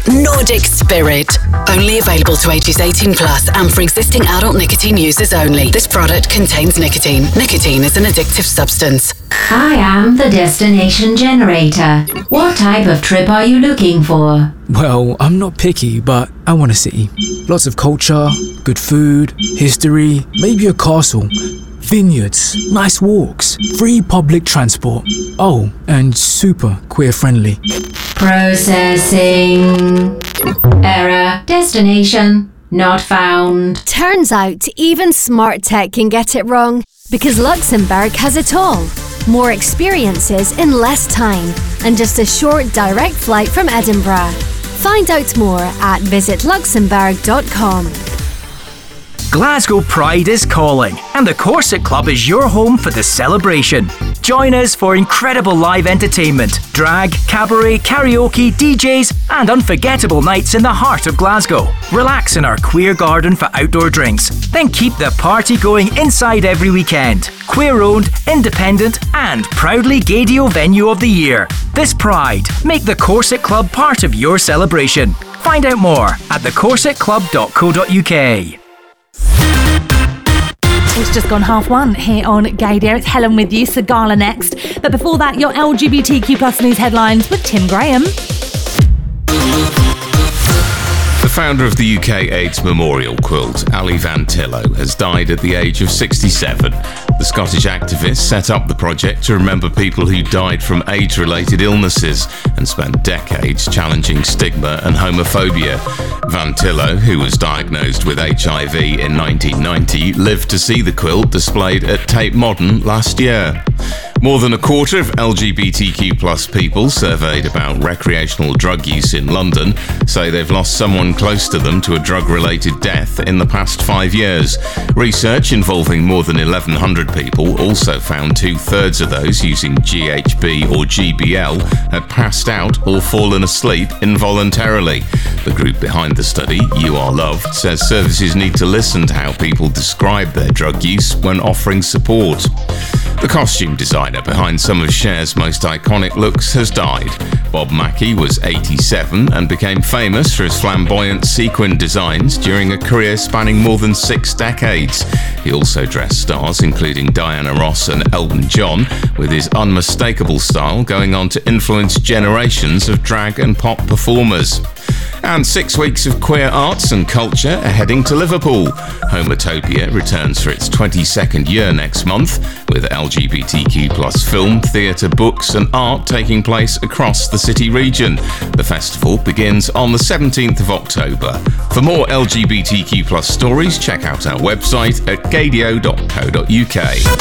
Nordic Spirit. Only available to ages 18 plus and for existing adult nicotine users only. This product contains nicotine. Nicotine is an addictive substance. I am the destination generator. What type of trip are you looking for? Well, I'm not picky, but I want a city. Lots of culture, good food, history, maybe a castle, vineyards, nice walks, free public transport. Oh, and super queer friendly. Processing. Error. Destination not found. Turns out even smart tech can get it wrong, because Luxembourg has it all. More experiences in less time and just a short direct flight from Edinburgh. Find out more at visitluxembourg.com. Glasgow Pride is calling, and the Corset Club is your home for the celebration. Join us for incredible live entertainment, drag, cabaret, karaoke, DJs, and unforgettable nights in the heart of Glasgow. Relax in our queer garden for outdoor drinks, then keep the party going inside every weekend. Queer-owned, independent, and proudly Gaydio Venue of the Year. This Pride, make the Corset Club part of your celebration. Find out more at thecorsetclub.co.uk. It's just gone 1:30 here on Gaydio. It's Helen with you, Sagala next. But before that, your LGBTQ plus news headlines with Tim Graham. The founder of the UK AIDS Memorial Quilt, Ali Van Tillo, has died at the age of 67. The Scottish activist set up the project to remember people who died from AIDS-related illnesses and spent decades challenging stigma and homophobia. Van Tillo, who was diagnosed with HIV in 1990, lived to see the quilt displayed at Tate Modern last year. More than a quarter of LGBTQ plus people surveyed about recreational drug use in London say they've lost someone close to them to a drug-related death in the past 5 years. Research involving more than 1,100 people also found 2/3 of those using GHB or GBL had passed out or fallen asleep involuntarily. The group behind the study, You Are Loved, says services need to listen to how people describe their drug use when offering support. The costume designer behind some of Cher's most iconic looks has died. Bob Mackie was 87 and became famous for his flamboyant sequin designs during a career spanning more than 6 decades. He also dressed stars including Diana Ross and Elton John, with his unmistakable style going on to influence generations of drag and pop performers. And 6 weeks of queer arts and culture are heading to Liverpool. Homotopia returns for its 22nd year next month, with LGBTQ plus film, theatre, books and art taking place across the city region. The festival begins on the 17th of October. For more LGBTQ plus stories, check out our website at gaydio.co.uk.